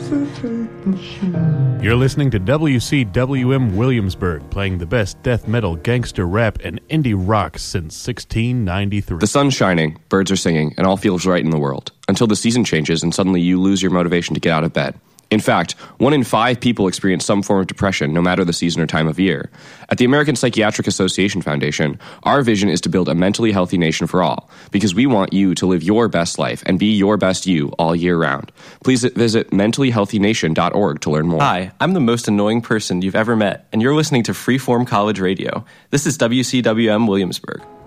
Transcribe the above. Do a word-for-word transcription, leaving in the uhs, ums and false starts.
You're listening to W C W M Williamsburg, playing the best death metal, gangster rap, and indie rock since sixteen ninety-three. The sun's shining, birds are singing, and all feels right in the world. Until the season changes and suddenly you lose your motivation to get out of bed. In fact, one in five people experience some form of depression, no matter the season or time of year. At the American Psychiatric Association Foundation, our vision is to build a mentally healthy nation for all, because we want you to live your best life and be your best you all year round. Please visit mentally healthy nation dot org to learn more. Hi, I'm the most annoying person you've ever met, and you're listening to Freeform College Radio. This is W C W M Williamsburg.